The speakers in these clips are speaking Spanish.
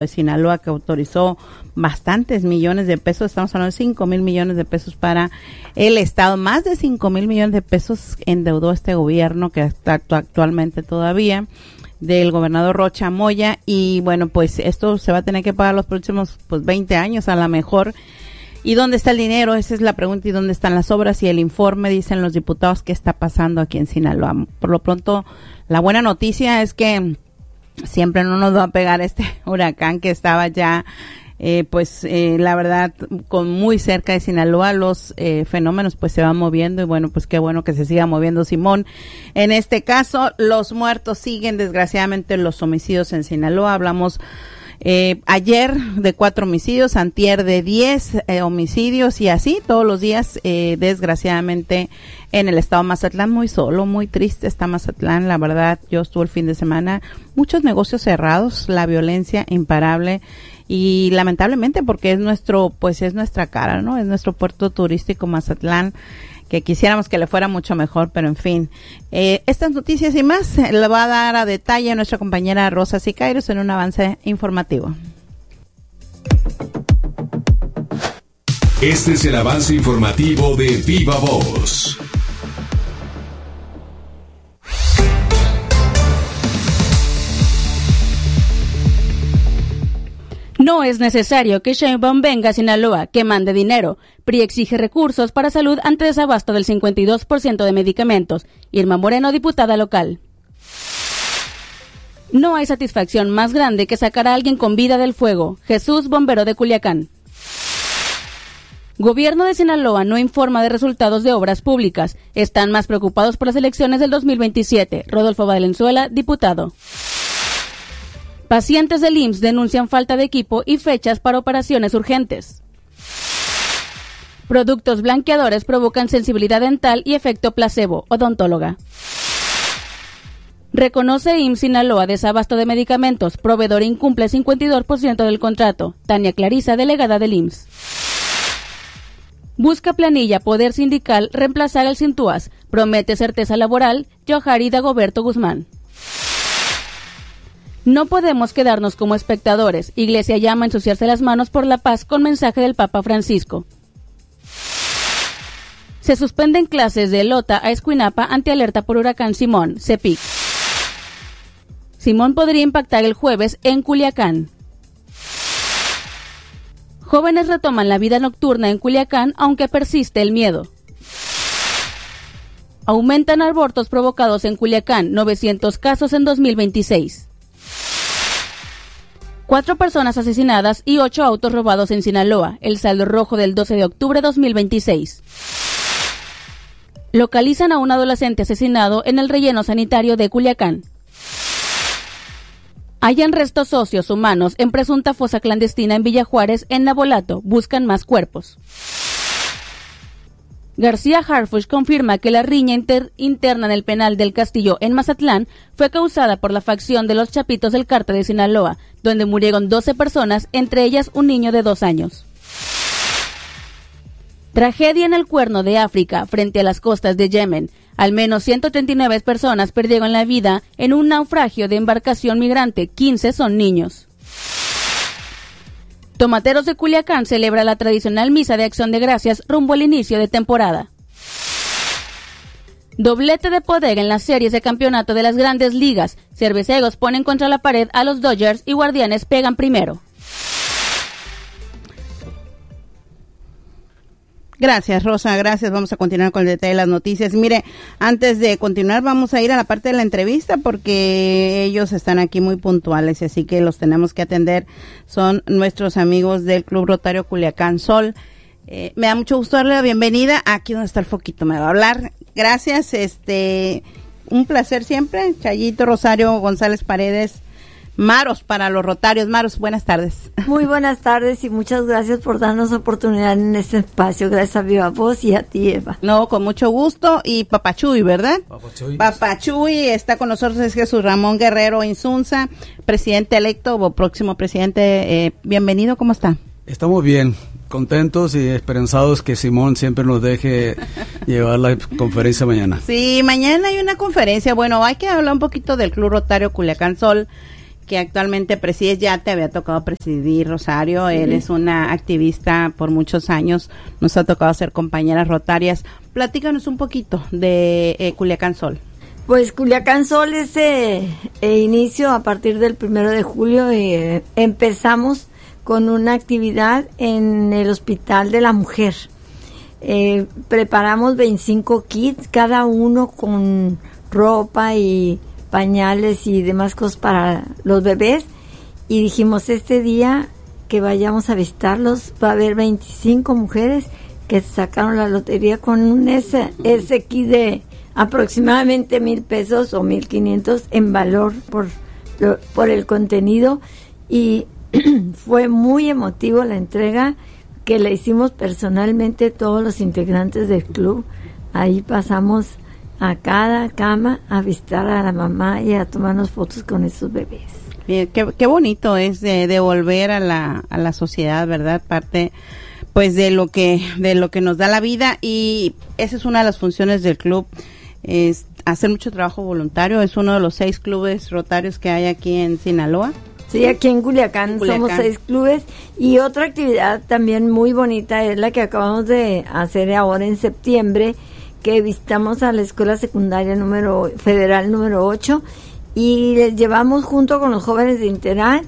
de Sinaloa, que autorizó bastantes millones de pesos, estamos hablando de 5,000 millones de pesos para el estado, más de 5,000 millones de pesos endeudó este gobierno que está actualmente todavía, del gobernador Rocha Moya, y bueno, pues esto se va a tener que pagar los próximos 20 años a lo mejor. ¿Y dónde está el dinero? Esa es la pregunta. ¿Y dónde están las obras? Y el informe, dicen los diputados, ¿qué está pasando aquí en Sinaloa? Por lo pronto, la buena noticia es que siempre no nos va a pegar este huracán que estaba ya, la verdad, con muy cerca de Sinaloa. Los fenómenos pues se van moviendo y bueno, pues qué bueno que se siga moviendo, Simón. En este caso, los muertos siguen, desgraciadamente, los homicidios en Sinaloa. Hablamos ayer de 4 homicidios, antier de 10 homicidios y así todos los días, desgraciadamente en el estado de Mazatlán. Muy solo, muy triste está Mazatlán, la verdad. Yo estuve el fin de semana, muchos negocios cerrados, la violencia imparable y lamentablemente porque es nuestra cara, ¿no? Es nuestro puerto turístico Mazatlán, que quisiéramos que le fuera mucho mejor, pero en fin. Estas noticias y más le va a dar a detalle nuestra compañera Rosa Sicairos en un avance informativo. Este es el avance informativo de Viva Voz. No es necesario que Sheinbaum venga a Sinaloa, que mande dinero. PRI exige recursos para salud ante desabasto del 52% de medicamentos. Irma Moreno, diputada local. No hay satisfacción más grande que sacar a alguien con vida del fuego. Jesús, bombero de Culiacán. Gobierno de Sinaloa no informa de resultados de obras públicas. Están más preocupados por las elecciones del 2027. Rodolfo Valenzuela, diputado. Pacientes del IMSS denuncian falta de equipo y fechas para operaciones urgentes. Productos blanqueadores provocan sensibilidad dental y efecto placebo. Odontóloga. Reconoce IMSS Sinaloa desabasto de medicamentos. Proveedor incumple 52% del contrato. Tania Clarisa, delegada del IMSS. Busca planilla Poder Sindical reemplazar al Sintuas. Promete certeza laboral. Johari Dagoberto Guzmán. No podemos quedarnos como espectadores. Iglesia llama a ensuciarse las manos por la paz con mensaje del Papa Francisco. Se suspenden clases de Lota a Escuinapa ante alerta por huracán Simón. CEPIC. Simón podría impactar el jueves en Culiacán. Jóvenes retoman la vida nocturna en Culiacán aunque persiste el miedo. Aumentan abortos provocados en Culiacán, 900 casos en 2026. 4 personas asesinadas y 8 autos robados en Sinaloa, el saldo rojo del 12 de octubre de 2026. Localizan a un adolescente asesinado en el relleno sanitario de Culiacán. Hallan restos óseos humanos en presunta fosa clandestina en Villa Juárez, en Navolato. Buscan más cuerpos. García Harfuch confirma que la riña interna en el penal del Castillo en Mazatlán fue causada por la facción de los Chapitos del Cártel de Sinaloa, donde murieron 12 personas, entre ellas un niño de 2 años. Tragedia en el Cuerno de África, frente a las costas de Yemen. Al menos 139 personas perdieron la vida en un naufragio de embarcación migrante, 15 son niños. Tomateros de Culiacán celebra la tradicional misa de acción de gracias rumbo al inicio de temporada. Doblete de poder en las series de campeonato de las grandes ligas. Cerveceros ponen contra la pared a los Dodgers y Guardianes pegan primero. Gracias, Rosa, gracias. Vamos a continuar con el detalle de las noticias. Mire, antes de continuar, vamos a ir a la parte de la entrevista porque ellos están aquí muy puntuales, así que los tenemos que atender. Son nuestros amigos del Club Rotario Culiacán Sol. Me da mucho gusto darle la bienvenida. Aquí donde está el foquito me va a hablar. Gracias, un placer siempre. Chayito, Rosario González Paredes, Maros para los Rotarios. Maros, buenas tardes. Muy buenas tardes y muchas gracias por darnos oportunidad en este espacio. Gracias a Viva Voz y a ti, Eva. No, con mucho gusto. Y Papachuy, ¿verdad? Papachuy. Papachuy está con nosotros, es Jesús Ramón Guerrero Insunza, presidente electo o próximo presidente. Bienvenido, ¿cómo está? Estamos bien, contentos y esperanzados que Simón siempre nos deje llevar la conferencia mañana. Sí, mañana hay una conferencia. Bueno, hay que hablar un poquito del Club Rotario Culiacán Sol, que actualmente presides. Ya te había tocado presidir, Rosario. Sí. Eres una activista por muchos años. Nos ha tocado ser compañeras rotarias. Platícanos un poquito de Culiacán Sol. Pues Culiacán Sol es inicio a partir del 1 de julio. Empezamos con una actividad en el Hospital de la Mujer. Preparamos 25 kits, cada uno con ropa y pañales y demás cosas para los bebés, y dijimos, este día que vayamos a visitarlos va a haber 25 mujeres que sacaron la lotería con ese kit de aproximadamente 1,000 pesos o 1,500 en valor por el contenido, y fue muy emotivo la entrega, que la hicimos personalmente todos los integrantes del club. Ahí pasamos a cada cama a visitar a la mamá y a tomarnos fotos con esos bebés. Bien, qué bonito es de devolver a la sociedad, ¿verdad? Parte pues de lo que nos da la vida, y esa es una de las funciones del club, es hacer mucho trabajo voluntario. Es uno de los 6 clubes rotarios que hay aquí en Sinaloa. Sí, aquí en Culiacán somos 6 clubes, y otra actividad también muy bonita es la que acabamos de hacer ahora en septiembre, que visitamos a la Escuela Secundaria Federal número 8, y les llevamos junto con los jóvenes de Interad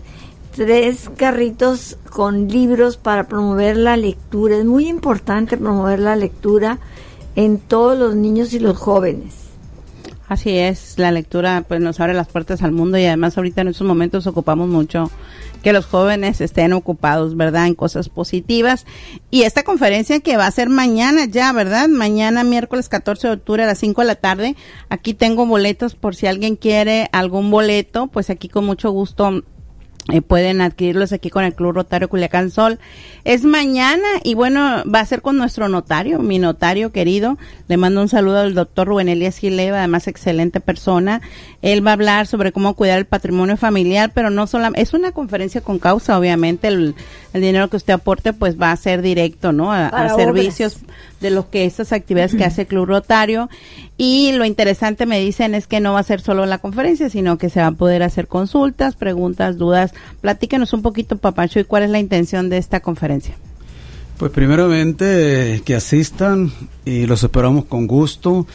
3 carritos con libros para promover la lectura. Es muy importante promover la lectura en todos los niños y los jóvenes. Así es, la lectura pues nos abre las puertas al mundo, y además ahorita en estos momentos ocupamos mucho que los jóvenes estén ocupados, ¿verdad?, en cosas positivas. Y esta conferencia que va a ser mañana ya, ¿verdad? Mañana, miércoles 14 de octubre a las 5 de la tarde. Aquí tengo boletos por si alguien quiere algún boleto, pues aquí con mucho gusto pueden adquirirlos aquí con el Club Rotario Culiacán Sol. Es mañana, y bueno, va a ser con nuestro notario, mi notario querido. Le mando un saludo al doctor Rubén Elías Gileva, además excelente persona. Él va a hablar sobre cómo cuidar el patrimonio familiar, pero no solamente, es una conferencia con causa, obviamente el dinero que usted aporte pues va a ser directo, ¿no? A servicios de lo que estas actividades que hace el Club Rotario. Y lo interesante, me dicen, es que no va a ser solo la conferencia, sino que se va a poder hacer consultas, preguntas, dudas. Platíquenos un poquito, Papacho, y cuál es la intención de esta conferencia. Pues primeramente que asistan, y los esperamos con gusto.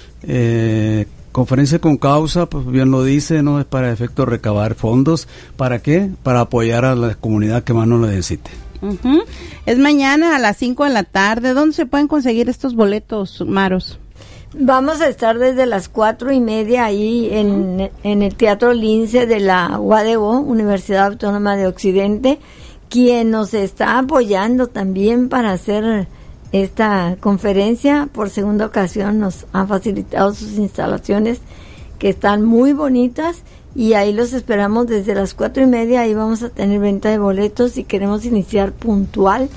Conferencia con causa, pues bien lo dice, no es para efecto recabar fondos. ¿Para qué? Para apoyar a la comunidad que más nos lo necesite. Uh-huh. Es mañana a las 5 de la tarde. ¿Dónde se pueden conseguir estos boletos, Maros? Vamos a estar desde las 4:30 ahí en el Teatro Lince de la UADO, Universidad Autónoma de Occidente, quien nos está apoyando también para hacer esta conferencia. Por segunda ocasión nos han facilitado sus instalaciones, que están muy bonitas, y ahí los esperamos desde las 4:30. Ahí vamos a tener venta de boletos, y queremos iniciar puntual,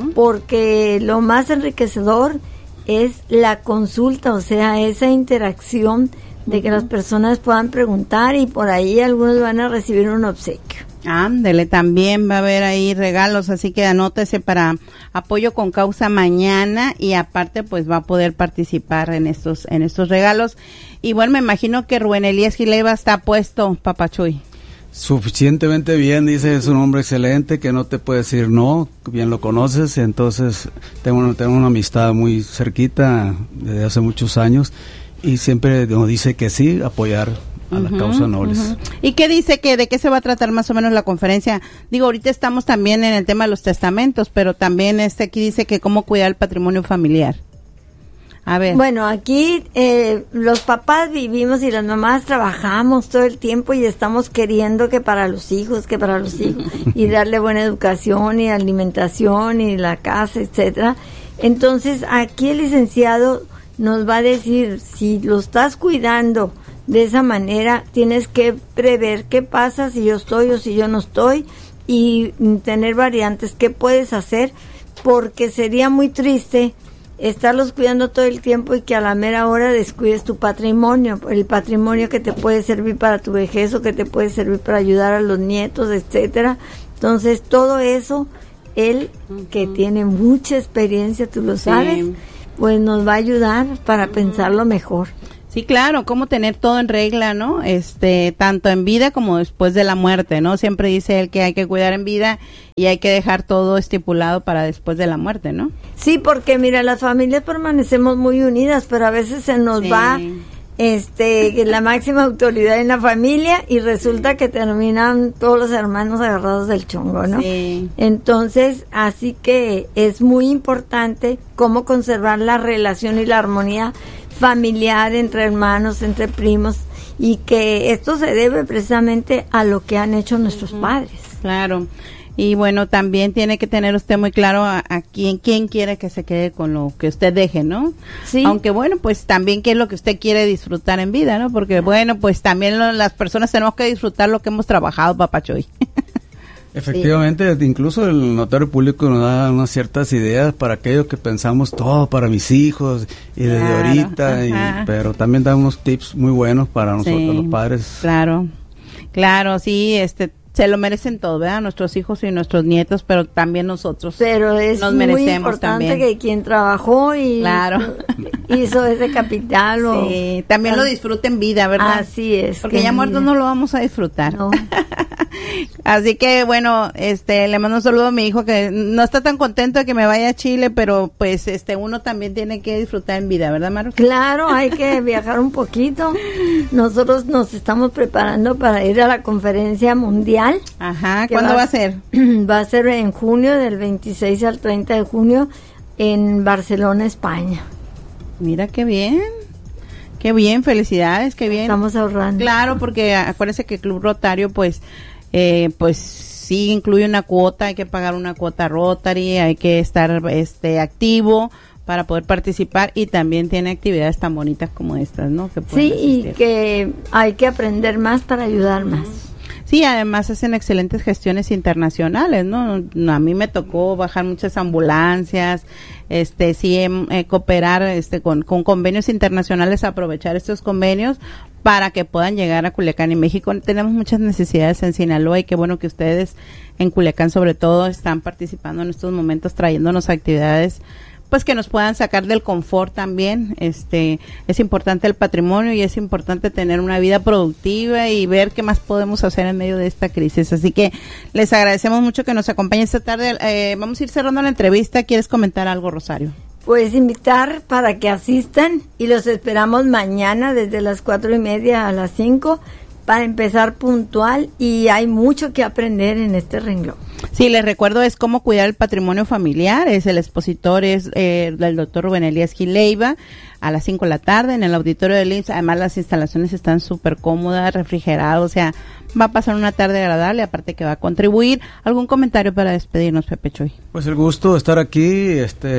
porque lo más enriquecedor es la consulta, o sea, esa interacción de que las personas puedan preguntar, y por ahí algunos van a recibir un obsequio. Ándele, también va a haber ahí regalos, así que anótese para apoyo con causa mañana, y aparte pues va a poder participar en estos regalos. Y bueno, me imagino que Rubén Elías Gileva está puesto, Papachuy. Suficientemente bien, dice, es un hombre excelente que no te puede decir no, bien lo conoces, entonces tengo una amistad muy cerquita desde hace muchos años, y siempre nos dice que sí, apoyar a la causa nobles. ¿Y qué dice, de qué se va a tratar más o menos la conferencia? Digo, ahorita estamos también en el tema de los testamentos, pero también aquí dice que cómo cuidar el patrimonio familiar. A ver. Bueno, aquí los papás vivimos y las mamás trabajamos todo el tiempo, y estamos queriendo que para los hijos, y darle buena educación y alimentación y la casa, etcétera. Entonces, aquí el licenciado nos va a decir, si lo estás cuidando de esa manera, tienes que prever qué pasa si yo estoy o si yo no estoy, y tener variantes, qué puedes hacer, porque sería muy triste estarlos cuidando todo el tiempo y que a la mera hora descuides tu patrimonio, el patrimonio que te puede servir para tu vejez, o que te puede servir para ayudar a los nietos, etcétera. Entonces, todo eso, él, que tiene mucha experiencia, tú lo sabes, pues nos va a ayudar para pensarlo mejor. Sí, claro, cómo tener todo en regla, ¿no? Tanto en vida como después de la muerte, ¿no? Siempre dice él que hay que cuidar en vida y hay que dejar todo estipulado para después de la muerte, ¿no? Sí, porque mira, las familias permanecemos muy unidas, pero a veces se nos va la máxima autoridad en la familia y resulta que terminan todos los hermanos agarrados del chongo, ¿no? Sí. Entonces, así que es muy importante cómo conservar la relación y la armonía familiar entre hermanos, entre primos, y que esto se debe precisamente a lo que han hecho nuestros padres. Claro. Y bueno, también tiene que tener usted muy claro a quién quiere que se quede con lo que usted deje, ¿no? Sí. Aunque bueno, pues también qué es lo que usted quiere disfrutar en vida, ¿no? Porque bueno, pues también las personas tenemos que disfrutar lo que hemos trabajado, Papachoy. Efectivamente, incluso el notario público nos da unas ciertas ideas para aquello que pensamos todo para mis hijos y desde ahorita, pero también da unos tips muy buenos para nosotros los padres. Claro, sí, se lo merecen todos, ¿verdad? Nuestros hijos y nuestros nietos, pero también nosotros. Pero es nos muy merecemos importante también. Que quien trabajó y hizo ese capital sí, también lo disfruten en vida, ¿verdad? Así es. Porque ya muertos no lo vamos a disfrutar. No. Así que bueno, le mando un saludo a mi hijo que no está tan contento de que me vaya a Chile, pero pues uno también tiene que disfrutar en vida, ¿verdad, Maru? Claro, hay que viajar un poquito. Nosotros nos estamos preparando para ir a la conferencia mundial. Ajá, ¿cuándo va a ser? Va a ser en junio, del 26 al 30 de junio, en Barcelona, España. Mira qué bien, felicidades, qué bien. Estamos ahorrando. Claro, porque acuérdense que el Club Rotario, pues sí incluye una cuota, hay que pagar una cuota Rotary, hay que estar activo para poder participar y también tiene actividades tan bonitas como estas, ¿no? Que sí, y que hay que aprender más para ayudar más. Sí, además hacen excelentes gestiones internacionales, ¿no? A mí me tocó bajar muchas ambulancias, cooperar con convenios internacionales, aprovechar estos convenios para que puedan llegar a Culiacán y México. Tenemos muchas necesidades en Sinaloa y qué bueno que ustedes en Culiacán sobre todo están participando en estos momentos, trayéndonos actividades pues que nos puedan sacar del confort también. Es importante el patrimonio y es importante tener una vida productiva y ver qué más podemos hacer en medio de esta crisis. Así que les agradecemos mucho que nos acompañen esta tarde. Vamos a ir cerrando la entrevista. ¿Quieres comentar algo, Rosario? Pues invitar para que asistan y los esperamos mañana desde las 4:30 a las 5 para empezar puntual y hay mucho que aprender en este renglón. Sí, les recuerdo es cómo cuidar el patrimonio familiar, el expositor es el doctor Rubén Elías Gil Leiva a las 5 de la tarde en el auditorio del IMSS. Además las instalaciones están súper cómodas, refrigeradas, o sea, va a pasar una tarde agradable, aparte que va a contribuir. ¿Algún comentario para despedirnos, Pepe Choy? Pues el gusto de estar aquí,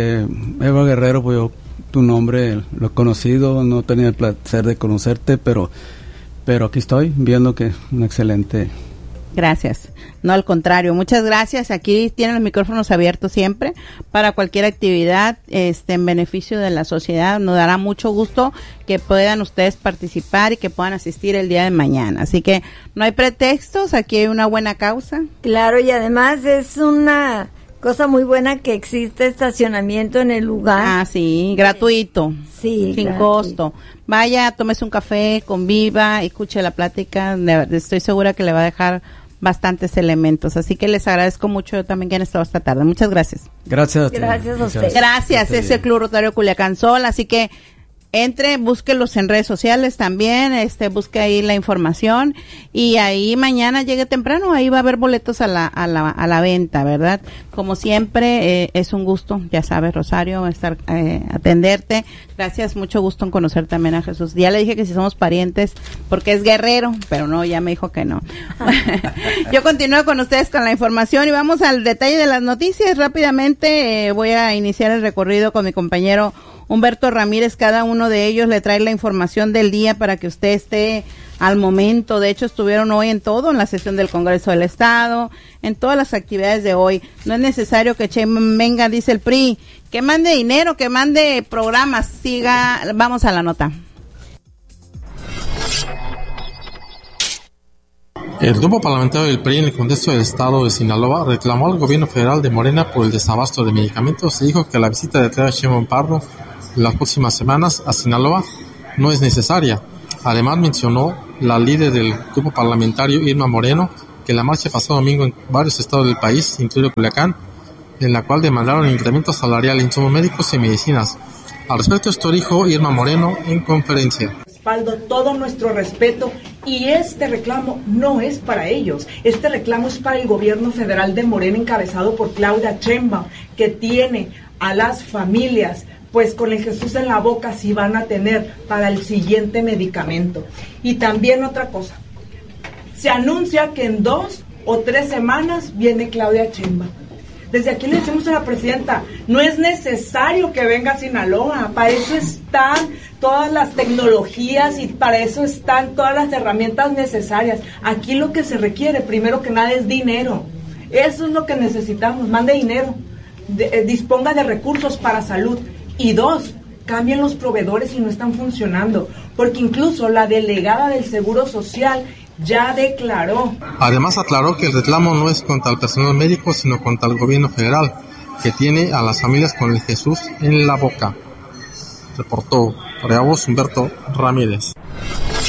Eva Guerrero, pues yo tu nombre lo he conocido, no he tenido el placer de conocerte, pero aquí estoy viendo que es un excelente. Gracias. No, al contrario, muchas gracias. Aquí tienen los micrófonos abiertos siempre para cualquier actividad en beneficio de la sociedad. Nos dará mucho gusto que puedan ustedes participar y que puedan asistir el día de mañana. Así que no hay pretextos, aquí hay una buena causa. Claro, y además es una cosa muy buena que existe estacionamiento en el lugar. Ah, sí, gratuito. Sí, sin gratuito. costo. Vaya, tómese un café, conviva, escuche la plática. Estoy segura que le va a dejar bastantes elementos. Así que les agradezco mucho yo también que han estado esta tarde. Muchas gracias. Gracias. Gracias a usted. Gracias, es el Club Rotario Culiacán Sol, así que entre, búsquelos en redes sociales también, busque ahí la información y ahí mañana llegue temprano, ahí va a haber boletos a la venta, ¿verdad? Como siempre, es un gusto, ya sabes, Rosario, atenderte. Gracias, mucho gusto en conocer también a Jesús. Ya le dije que si somos parientes, porque es guerrero, pero no, ya me dijo que no. Yo continúo con ustedes con la información y vamos al detalle de las noticias. Rápidamente voy a iniciar el recorrido con mi compañero Humberto Ramírez. Cada uno de ellos le trae la información del día para que usted esté al momento. De hecho, estuvieron hoy en la sesión del Congreso del Estado, en todas las actividades de hoy. No es necesario que Sheinbaum venga, dice el PRI, que mande dinero, que mande programas. Siga, vamos a la nota. El grupo parlamentario del PRI en el Congreso del Estado de Sinaloa reclamó al gobierno federal de Morena por el desabasto de medicamentos y dijo que la visita de Claudia Sheinbaum Pardo en las próximas semanas a Sinaloa no es necesaria. Además mencionó la líder del grupo parlamentario, Irma Moreno, que la marcha pasado domingo en varios estados del país, incluido Culiacán, en la cual demandaron incremento salarial en insumos médicos y medicinas. Al respecto, esto dijo Irma Moreno en conferencia. Respaldo todo nuestro respeto, y este reclamo no es para ellos, este reclamo es para el gobierno federal de Morena encabezado por Claudia Sheinbaum, que tiene a las familias pues con el Jesús en la boca si van a tener para el siguiente medicamento. Y también otra cosa, se anuncia que en 2 o 3 semanas viene Claudia Sheinbaum. Desde aquí le decimos a la presidenta, no es necesario que venga a Sinaloa, para eso están todas las tecnologías y para eso están todas las herramientas necesarias. Aquí lo que se requiere, primero que nada, es dinero. Eso es lo que necesitamos, mande dinero, disponga de recursos para salud. Y 2, cambien los proveedores si no están funcionando, porque incluso la delegada del Seguro Social ya declaró. Además aclaró que el reclamo no es contra el personal médico, sino contra el gobierno federal, que tiene a las familias con el Jesús en la boca. Reportó Humberto Ramírez.